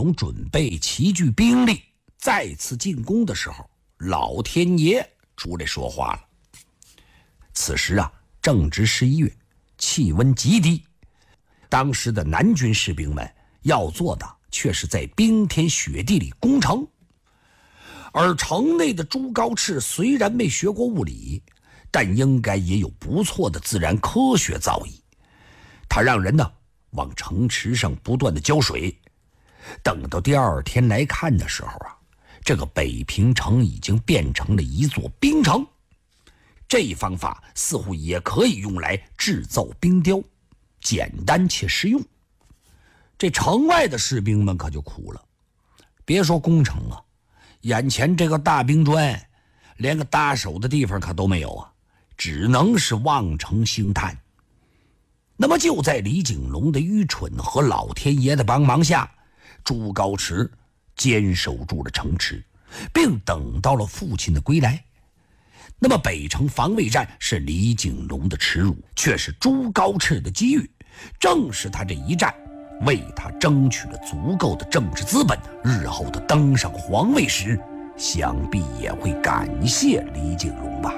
统准备齐聚兵力再次进攻的时候，老天爷出来说话了。此时啊，正值11月，气温极低，当时的南军士兵们要做的却是在冰天雪地里攻城。而城内的朱高炽虽然没学过物理，但应该也有不错的自然科学造诣。他让人呢往城池上不断的浇水，等到第二天来看的时候啊，这个北平城已经变成了一座冰城。这一方法似乎也可以用来制造冰雕，简单且实用。这城外的士兵们可就苦了，别说攻城啊，眼前这个大冰砖连个搭手的地方可都没有啊，只能是望城兴叹。那么就在李景龙的愚蠢和老天爷的帮忙下，朱高炽坚守住了城池，并等到了父亲的归来。那么北城防卫战是李景龙的耻辱，却是朱高炽的机遇。正是他这一战，为他争取了足够的政治资本，日后他登上皇位时，想必也会感谢李景龙吧。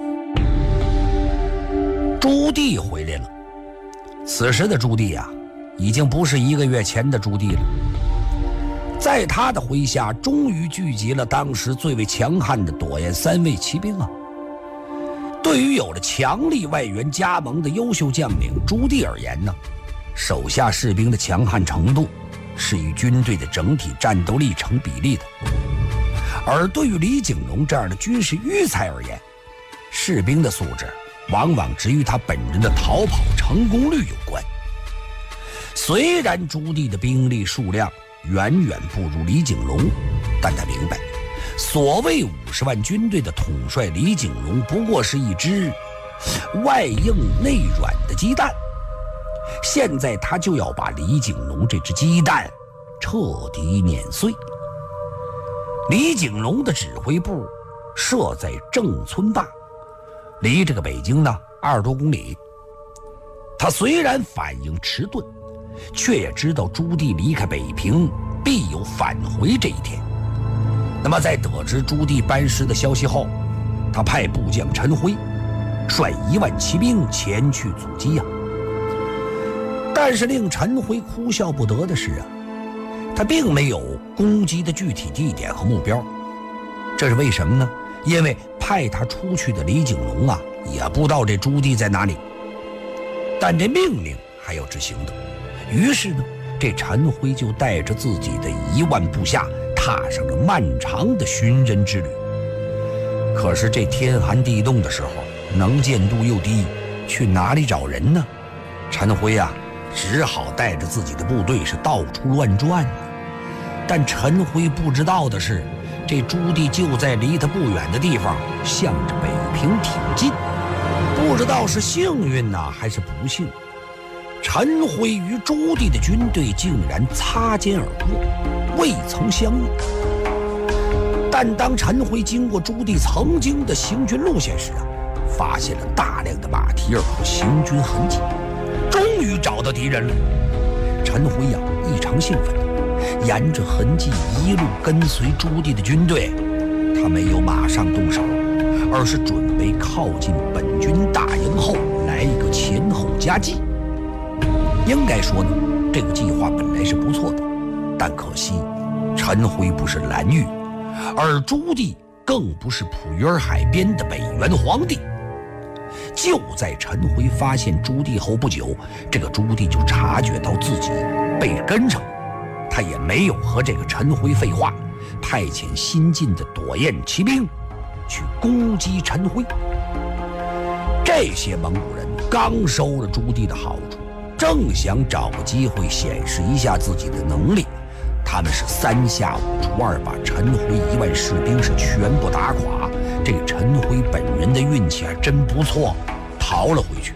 朱棣回来了，此时的朱棣啊，已经不是1个月前的朱棣了。在他的麾下，终于聚集了当时最为强悍的朵雁3位骑兵啊。对于有了强力外援加盟的优秀将领朱棣而言呢，手下士兵的强悍程度是与军队的整体战斗力成比例的。而对于李景龙这样的军事愚才而言，士兵的素质往往只与他本人的逃跑成功率有关。虽然朱棣的兵力数量远远不如李景龙，但他明白，所谓50万军队的统帅李景龙不过是一只外硬内软的鸡蛋。现在他就要把李景龙这只鸡蛋彻底碾碎。李景龙的指挥部设在郑村坝，离这个北京呢20多公里。他虽然反应迟钝，却也知道朱棣离开北平必有返回这一天。那么在得知朱棣班师的消息后，他派部将陈辉率1万骑兵前去阻击呀。但是令陈辉哭笑不得的是啊，他并没有攻击的具体地点和目标。这是为什么呢？因为派他出去的李景龙啊，也不知道这朱棣在哪里，但这命令还要执行的。于是呢，这陈辉就带着自己的1万部下踏上了漫长的寻人之旅。可是这天寒地冻的时候，能见度又低，去哪里找人呢？陈辉啊，只好带着自己的部队是到处乱转呢。但陈辉不知道的是，这朱棣就在离他不远的地方，向着北平挺进。不知道是幸运呢，还是不幸，陈辉与朱棣的军队竟然擦肩而过，未曾相遇。但当陈辉经过朱棣曾经的行军路线时啊，发现了大量的马蹄儿和行军痕迹，终于找到敌人了。陈辉呀，异常兴奋，沿着痕迹一路跟随朱棣的军队。他没有马上动手，而是准备靠近本军大营后来一个前后夹击。应该说呢，这个计划本来是不错的，但可惜陈辉不是蓝玉，而朱棣更不是普约尔海边的北元皇帝。就在陈辉发现朱棣后不久，这个朱棣就察觉到自己被跟上，他也没有和这个陈辉废话，派遣新进的朵雁骑兵去攻击陈辉。这些蒙古人刚收了朱棣的好处，正想找个机会显示一下自己的能力，他们是3下5除2把陈辉1万士兵是全部打垮。这个陈辉本人的运气还真不错，逃了回去。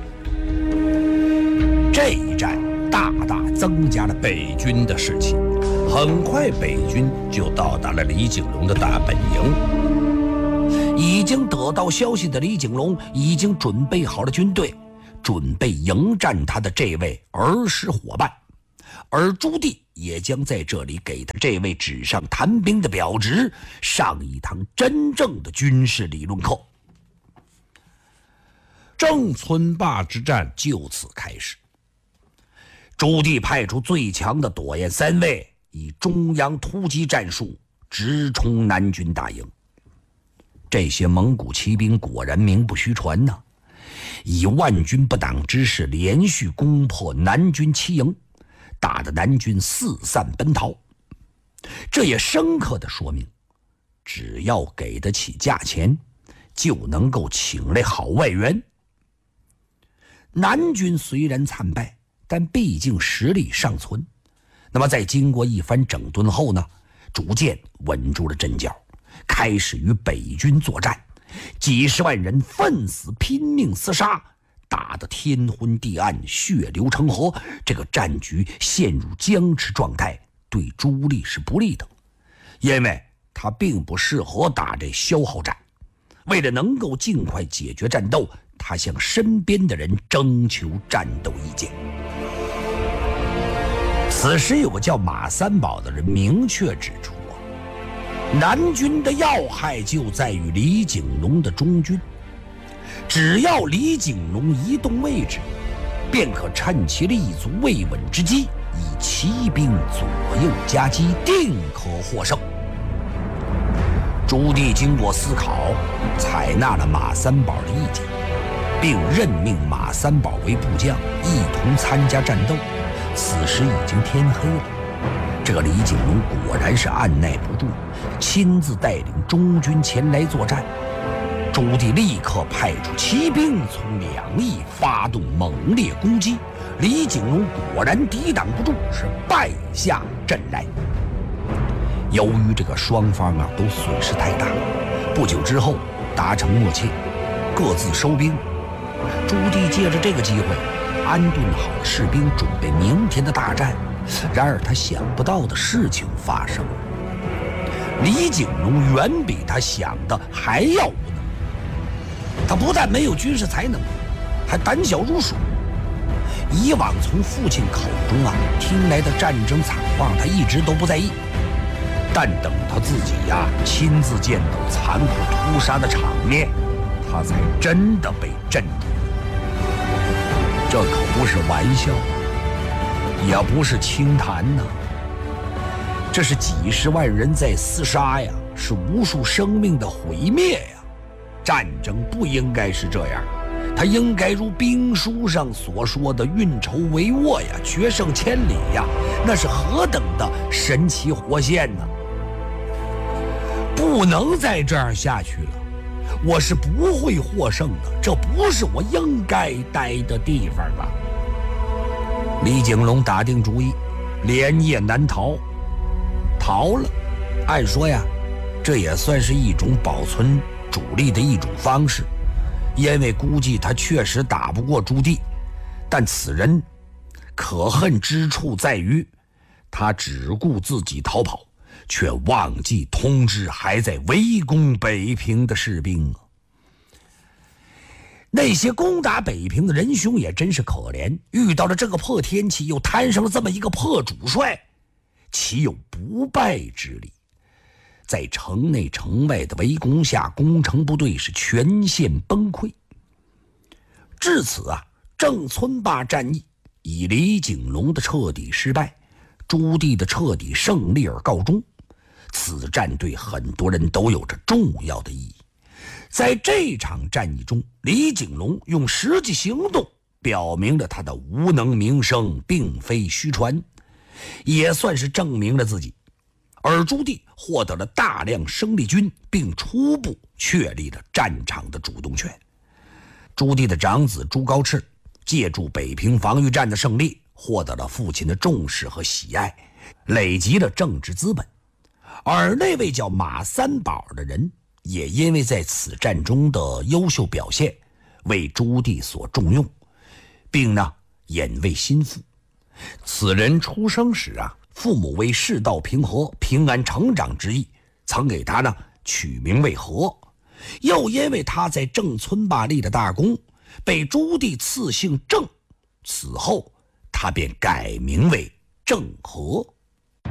这一战大大增加了北军的士气，很快北军就到达了李景龙的大本营。已经得到消息的李景龙已经准备好了军队，准备迎战他的这位儿时伙伴。 而朱棣也将在这里给他这位纸上谈兵的表侄上一堂真正的军事理论课。郑村坝之战就此开始。朱棣派出最强的朵颜三卫，以中央突击战术直冲南军大营。这些蒙古骑兵果然名不虚传呐，以万军不挡之势连续攻破南军7营，打得南军四散奔逃。这也深刻地说明，只要给得起价钱，就能够请来好外援。南军虽然惨败，但毕竟实力尚存。那么在经过一番整顿后呢，逐渐稳住了阵脚，开始与北军作战。几十万人奋死拼命厮杀，打得天昏地暗，血流成河。这个战局陷入僵持状态，对朱棣是不利的，因为他并不适合打这消耗战。为了能够尽快解决战斗，他向身边的人征求战斗意见。此时有个叫马三宝的人明确指出南军的要害就在于李景龙的中军，只要李景龙移动位置，便可趁其立足未稳之机，以骑兵左右夹击，定可获胜。朱棣经过思考，采纳了马三宝的意见，并任命马三宝为部将，一同参加战斗。此时已经天黑了，这个李景龙果然是按耐不住，亲自带领中军前来作战。朱棣立刻派出骑兵从两翼发动猛烈攻击，李景龙果然抵挡不住，是败下阵来。由于这个双方都损失太大，不久之后达成默契，各自收兵。朱棣借着这个机会安顿好了士兵，准备明天的大战。然而他想不到的事情发生了，李景龙远比他想的还要无能。他不但没有军事才能，还胆小如鼠。以往从父亲口中听来的战争惨况，他一直都不在意，但等他自己亲自见到残酷屠杀的场面，他才真的被震住。这可不是玩笑，也不是轻谈呐，这是几十万人在厮杀呀，是无数生命的毁灭呀。战争不应该是这样，它应该如兵书上所说的运筹帷幄呀，决胜千里呀，那是何等的神奇活现呢！不能再这样下去了，我是不会获胜的，这不是我应该待的地方吧。李景龙打定主意，连夜南逃。逃了，按说呀，这也算是一种保存主力的一种方式，因为估计他确实打不过朱棣。但此人可恨之处在于，他只顾自己逃跑，却忘记通知还在围攻北平的士兵。那些攻打北平的仁兄也真是可怜，遇到了这个破天气，又摊上了这么一个破主帅，岂有不败之理？在城内城外的围攻下，攻城部队是全线崩溃。至此郑村坝战役以李景龙的彻底失败，朱棣的彻底胜利而告终。此战对很多人都有着重要的意义。在这场战役中，李景龙用实际行动表明了他的无能名声并非虚传，也算是证明了自己。而朱棣获得了大量生力军，并初步确立了战场的主动权。朱棣的长子朱高炽借助北平防御战的胜利，获得了父亲的重视和喜爱，累积了政治资本。而那位叫马三宝的人，也因为在此战中的优秀表现，为朱棣所重用，并引为心腹。此人出生时父母为世道平和、平安成长之意，曾给他取名为和。又因为他在郑村坝立的大功，被朱棣赐姓郑，此后他便改名为郑和。